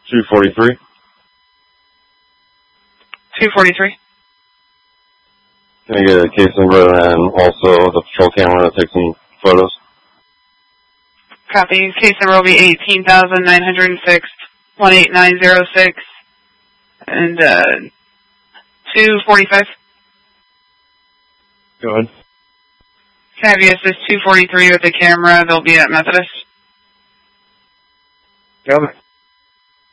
243. 243. Can I get a case number and also the patrol camera to take some photos? Copy. Case number will be 18,906, 18906, and 245. Go ahead. Can I have you assist 243 with the camera? They'll be at Methodist. Got it.